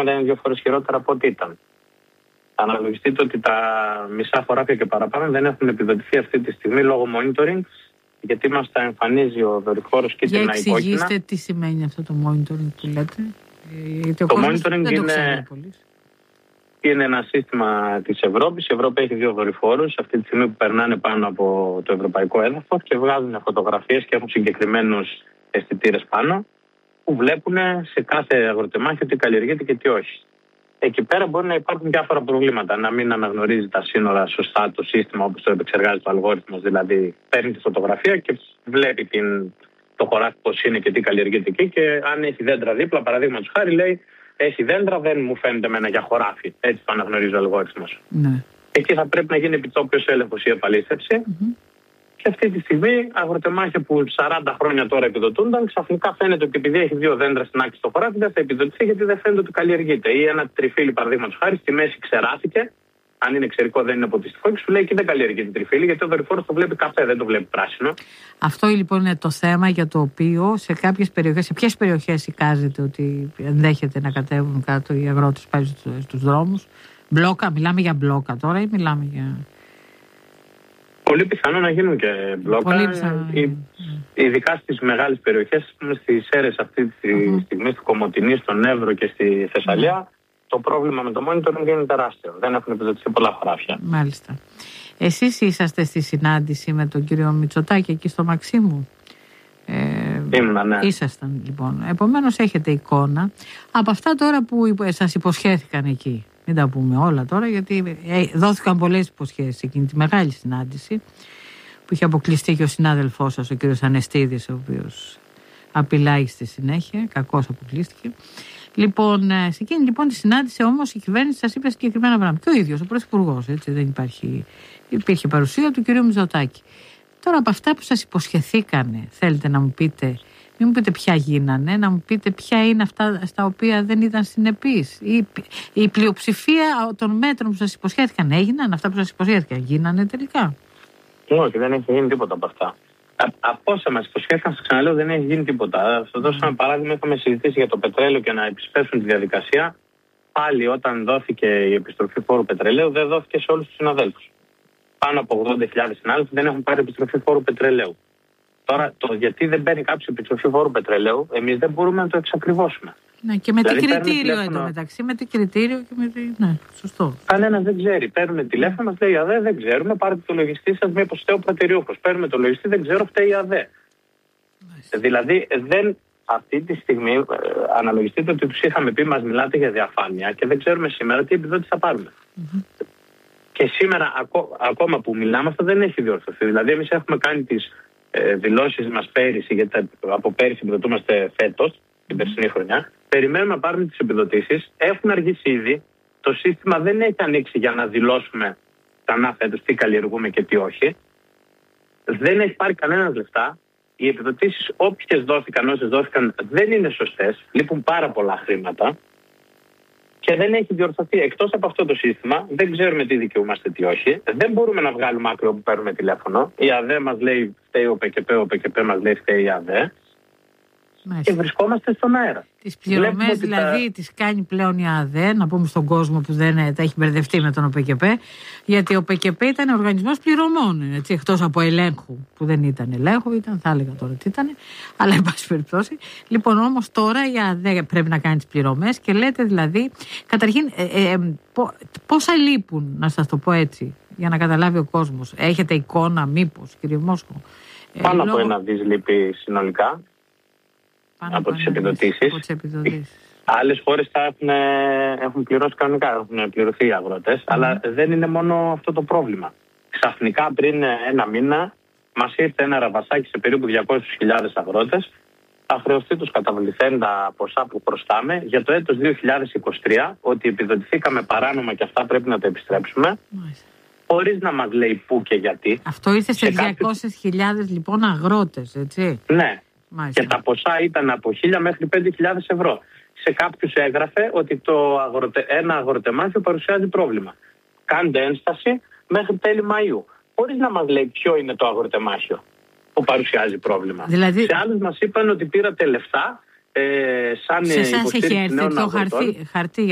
πράγματα είναι 2 φορές χειρότερα από ό,τι ήταν. Αναλογιστείτε ότι τα μισά χωράφια και παραπάνω δεν έχουν επιδοτηθεί αυτή τη στιγμή λόγω monitoring, γιατί μας τα εμφανίζει ο δορυφόρος κίτρινα υπόκεινα. Για εξηγήστε τι σημαίνει αυτό το monitoring που λέτε. Γιατί το monitoring είναι ένα σύστημα της Ευρώπης. Η Ευρώπη έχει 2 δορυφόρους αυτή τη στιγμή που περνάνε πάνω από το ευρωπαϊκό έδαφος και βγάζουν φωτογραφίες και έχουν συγκεκριμένους αισθητήρες πάνω που βλέπουν σε κάθε αγροτεμάχιο τι καλλιεργείται και τι όχι. Εκεί πέρα μπορεί να υπάρχουν διάφορα προβλήματα. Να μην αναγνωρίζει τα σύνορα σωστά το σύστημα όπως το επεξεργάζεται ο αλγόριθμος. Δηλαδή, παίρνει τη φωτογραφία και βλέπει το χωράφι πώς είναι και τι καλλιεργείται εκεί. Και αν έχει δέντρα δίπλα, παραδείγματος χάρη, λέει: έχει δέντρα, δεν μου φαίνεται εμένα για χωράφι. Έτσι το αναγνωρίζει ο αλγόριθμος. Ναι. Εκεί θα πρέπει να γίνει επιτόπιος έλεγχος ή επαλήθευση. Και αυτή τη στιγμή αγροτεμάχια που 40 χρόνια τώρα επιδοτούνταν, ξαφνικά φαίνεται ότι επειδή έχει 2 δέντρα στην άκρη στο χωράφι δεν θα επιδοτηθεί γιατί δεν φαίνεται ότι καλλιεργείται. Ή ένα τριφύλι, παραδείγματος χάρη, στη μέση ξεράθηκε. Αν είναι ξερικό, δεν είναι ποτιστικό και σου λέει και δεν καλλιεργείται τριφύλι, γιατί ο δορυφόρος το βλέπει καφέ, δεν το βλέπει πράσινο. Αυτό λοιπόν είναι το θέμα για το οποίο σε κάποιες περιοχές, σε ποιες περιοχές εικάζεται ότι ενδέχεται να κατέβουν κάτω οι αγρότες πάλι στους δρόμους. Μπλόκα, μιλάμε για μπλόκα τώρα ή μιλάμε για. Πολύ πιθανό να γίνουν και μπλόκα, ειδικά στις μεγάλες περιοχές, στις Σέρρες αυτή τη στιγμή, στη Κομοτηνή, στον Εύρο και στη Θεσσαλία, το πρόβλημα με το monitoring είναι τεράστιο. Δεν έχουν επιδοτηθεί πολλά χωράφια. Μάλιστα. Εσείς είσαστε στη συνάντηση με τον κύριο Μητσοτάκη εκεί στο Μαξίμου. Ήμουνα, ναι. Ήσασταν λοιπόν. Επομένως έχετε εικόνα από αυτά τώρα που σας υποσχέθηκαν εκεί. Μην τα πούμε όλα τώρα, γιατί δόθηκαν πολλές υποσχέσεις εκείνη τη μεγάλη συνάντηση που είχε αποκλειστεί και ο συνάδελφός σας, ο κύριος Ανεστίδης, ο οποίος απειλάει στη συνέχεια, κακώς αποκλείστηκε. Λοιπόν, σε εκείνη λοιπόν τη συνάντηση όμως η κυβέρνηση σας είπε συγκεκριμένα πράγματα. Και ο ίδιος, ο πρωθυπουργός, έτσι, δεν υπήρχε παρουσία του κυρίου Μητσοτάκη. Τώρα από αυτά που σας υποσχεθήκανε, θέλετε να μου πείτε. Μην μου πείτε ποια γίνανε, να μου πείτε ποια είναι αυτά στα οποία δεν ήταν συνεπείς. Η πλειοψηφία των μέτρων που σας υποσχέθηκαν έγιναν, αυτά που σας υποσχέθηκαν γίνανε τελικά. Όχι, δεν έχει γίνει τίποτα από αυτά. Από όσα μας υποσχέθηκαν, σας ξαναλέω, δεν έχει γίνει τίποτα. Θα δώσω ένα παράδειγμα, είχαμε συζητήσει για το πετρέλαιο και να επισπεύσουν τη διαδικασία. Πάλι όταν δόθηκε η επιστροφή φόρου πετρελαίου, δεν δόθηκε σε όλους τους συναδέλφους. Πάνω από 80.000 συνάδελφοι δεν έχουν πάρει επιστροφή φόρου πετρελαίου. Τώρα, το γιατί δεν παίρνει κάποιο επιστροφή φόρου πετρελαίου, εμείς δεν μπορούμε να το εξακριβώσουμε. Ναι, και με δηλαδή, τι κριτήριο εντωμεταξύ, με τι κριτήριο και με τι. Ναι, σωστό. Κανένας δεν ξέρει. Παίρνουμε τηλέφωνο, μας λέει η ΑΔΕ, δεν ξέρουμε. Πάρετε το λογιστή σας, μήπως φταίει ο πρατηριούχος. Παίρνουμε το λογιστή, δεν ξέρω, φταίει η ΑΔΕ. Δηλαδή, αυτή τη στιγμή, αναλογιστείτε ότι τους είχαμε πει, μας μιλάτε για διαφάνεια και δεν ξέρουμε σήμερα τι επιδότηση θα πάρουμε. Και σήμερα, ακόμα που μιλάμε, αυτό δεν έχει διορθωθεί. Δηλαδή, εμείς έχουμε κάνει τις δηλώσεις μας πέρυσι, γιατί από πέρυσι επιδοτούμαστε φέτος, την περσινή χρονιά. Περιμένουμε να πάρουμε τις επιδοτήσεις. Έχουν αργήσει ήδη. Το σύστημα δεν έχει ανοίξει για να δηλώσουμε ξανά φέτος τι καλλιεργούμε και τι όχι. Δεν έχει πάρει κανένας λεφτά. Οι επιδοτήσεις, όποιες δόθηκαν, όσες δόθηκαν, δεν είναι σωστές. Λείπουν πάρα πολλά χρήματα. Και δεν έχει διορθωθεί. Εκτός από αυτό το σύστημα, δεν ξέρουμε τι δικαιούμαστε, τι όχι. Δεν μπορούμε να βγάλουμε άκρη όπου παίρνουμε τηλέφωνο. Η ΑΔΕ μας λέει φταίει ο ΠΚΠ, ο ΠΚΠ μας λέει φταίει η ΑΔΕ. Και βρισκόμαστε στον αέρα. Τις πληρωμές δηλαδή τις κάνει πλέον η ΑΔΕ, να πούμε στον κόσμο που δεν τα έχει μπερδευτεί με τον ΟΠΚΠ, γιατί ο ΟΠΚΠ ήταν οργανισμός πληρωμών, έτσι, εκτός από ελέγχου, που δεν ήταν ελέγχου, θα έλεγα τώρα τι ήταν, αλλά εν πάση περιπτώσει. Λοιπόν, όμως τώρα η ΑΔΕ πρέπει να κάνει τις πληρωμές και λέτε δηλαδή, καταρχήν, πόσα λείπουν, να σας το πω έτσι, για να καταλάβει ο κόσμος. Έχετε εικόνα, μήπως, κύριε Μόσχο? Πάνω από 1 δις λείπει συνολικά. Από τις επιδοτήσεις. Άλλες χώρες έχουν πληρώσει κανονικά, έχουν πληρωθεί οι αγρότες, αλλά δεν είναι μόνο αυτό το πρόβλημα. Ξαφνικά πριν 1 μήνα μας ήρθε ένα ραβασάκι σε περίπου 200.000 αγρότες, θα χρεωστεί τους καταβληθέντα ποσά που χρωστάμε για το έτος 2023, ότι επιδοτηθήκαμε παράνομα και αυτά πρέπει να τα επιστρέψουμε. Χωρίς να μας λέει πού και γιατί. Αυτό ήρθε σε 200.000 λοιπόν αγρότες, έτσι. Ναι. Μάλιστα. Και τα ποσά ήταν από 1.000 μέχρι 5.000 ευρώ. Σε κάποιους έγραφε ότι ένα αγροτεμάχιο παρουσιάζει πρόβλημα. Κάντε ένσταση μέχρι τέλη Μαΐου. Χωρίς να μας λέει ποιο είναι το αγροτεμάχιο που παρουσιάζει πρόβλημα. Δηλαδή, σε άλλους μας είπαν ότι πήρατε λεφτά σαν υποστήριξη νέων αγροτών. Χαρτί